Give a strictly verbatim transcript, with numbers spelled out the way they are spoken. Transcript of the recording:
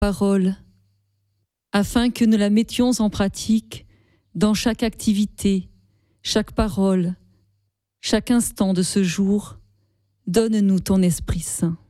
parole, afin que nous la mettions en pratique dans chaque activité, chaque parole, chaque instant de ce jour. Donne-nous ton Esprit Saint.